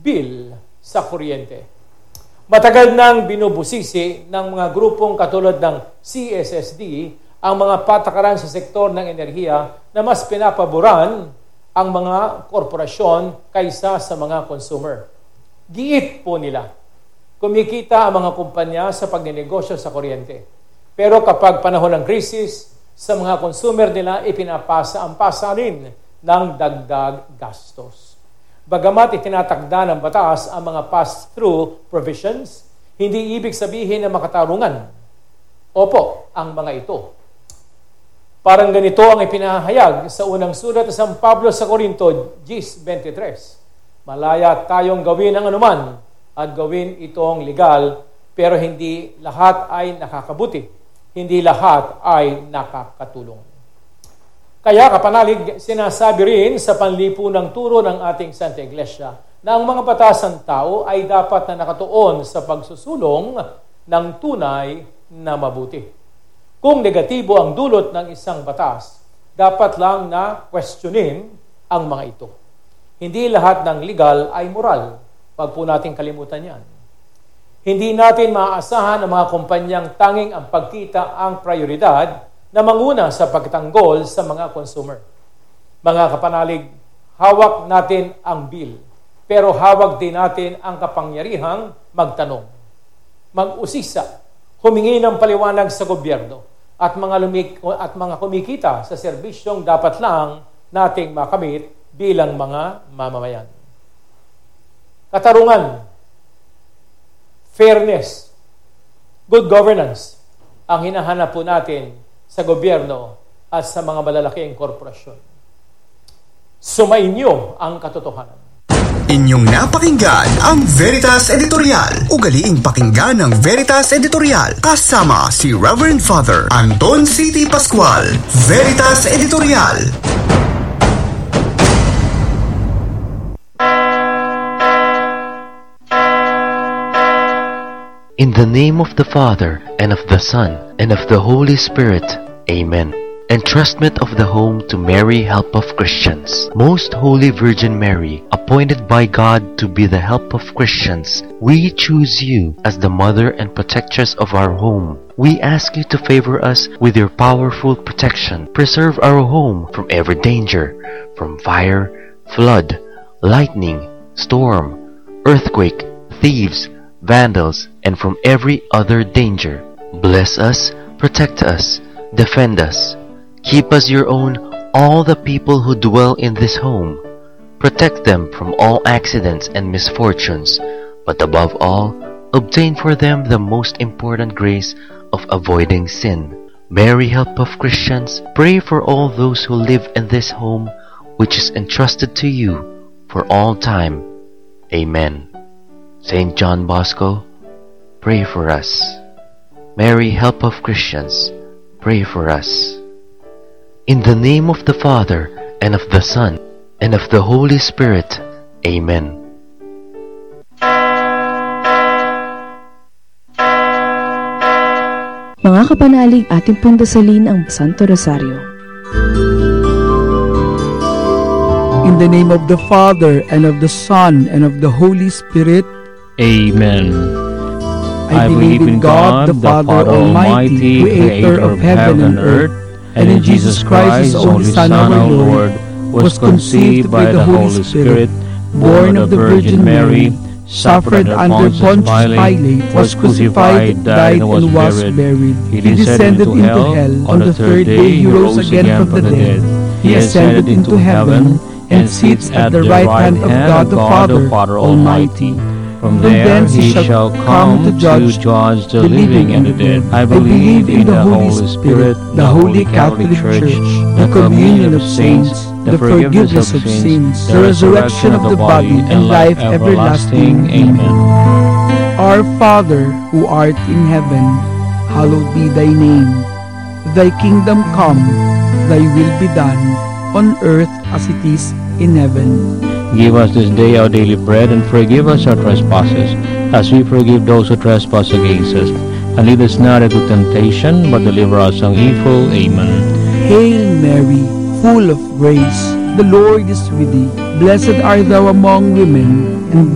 bill sa kuryente. Matagal nang binubusisi ng mga grupong katulad ng CSSD ang mga patakaran sa sektor ng enerhiya na mas pinapaboran ang mga korporasyon kaysa sa mga consumer. Giit po nila. Kumikita ang mga kumpanya sa pagnenegosyo sa kuryente. Pero kapag panahon ng krisis, sa mga consumer nila ipinapasa ang pasalin ng dagdag gastos. Bagamat itinatakda ng batas ang mga pass-through provisions, hindi ibig sabihin na makatarungan. Opo, ang mga ito. Parang ganito ang ipinahayag sa unang sulat ng San Pablo sa Corinto, 10:23. Malaya tayong gawin ang anuman at gawin itong legal, pero hindi lahat ay nakakabuti. Hindi lahat ay nakakatulong. Kaya kapanalig, sinasabi rin sa panlipunang turo ng ating Santa Iglesia na ang mga batas ng tao ay dapat na nakatuon sa pagsusulong ng tunay na mabuti. Kung negatibo ang dulot ng isang batas, dapat lang na questionin ang mga ito. Hindi lahat ng legal ay moral. Huwag po natin kalimutan yan. Hindi natin maaasahan ang mga kumpanyang tanging ang pagkita ang prioridad na manguna sa pagtanggol sa mga consumer. Mga kapanalig, hawak natin ang bill, pero hawak din natin ang kapangyarihang magtanong, mag-usisa, humingi ng paliwanag sa gobyerno at mga kumikita sa serbisyong dapat lang nating makamit bilang mga mamamayan. Katarungan, fairness, good governance ang hinahanap po natin sa gobyerno at sa mga malalaking korporasyon. Sumainyo ang katotohanan. Inyong napakinggan ang Veritas Editorial. Ugaliing pakinggan ang Veritas Editorial kasama si Reverend Father Anton C.T. Pascual. Veritas Editorial. In the name of the Father, and of the Son, and of the Holy Spirit. Amen. Entrustment of the home to Mary, help of Christians. Most Holy Virgin Mary, appointed by God to be the help of Christians, we choose you as the mother and protectress of our home. We ask you to favor us with your powerful protection. Preserve our home from every danger, from fire, flood, lightning, storm, earthquake, thieves, vandals, and from every other danger. Bless us, protect us, defend us. Keep us your own, all the people who dwell in this home. Protect them from all accidents and misfortunes, but above all, obtain for them the most important grace of avoiding sin. Mary, help of Christians, pray for all those who live in this home, which is entrusted to you for all time. Amen. Saint John Bosco, pray for us. Mary, help of Christians, pray for us. In the name of the Father, and of the Son, and of the Holy Spirit. Amen. Mga kapanalig, ating pong dasalin ang Santo Rosario. In the name of the Father, and of the Son, and of the Holy Spirit. Amen. I believe in God, the Father Almighty, creator of heaven and earth, and in Jesus Christ, His only Son, our Lord, was conceived by the Holy Spirit, born of the Virgin Mary, suffered under Pontius Pilate, was crucified, died, and was buried. He descended into hell. On the third day He rose again from the dead. He ascended into heaven, and sits at the right hand of God the Father Almighty. From there He shall come to judge the living and the dead. I believe in the Holy Spirit, the Holy Catholic Church, the communion of saints, the forgiveness of sins, the resurrection of the body, and life everlasting. Amen. Our Father, who art in heaven, hallowed be thy name. Thy kingdom come, thy will be done, on earth as it is in heaven. Give us this day our daily bread, and forgive us our trespasses, as we forgive those who trespass against us. And lead us not into temptation, but deliver us from evil. Amen. Hail Mary, full of grace, the Lord is with thee. Blessed art thou among women,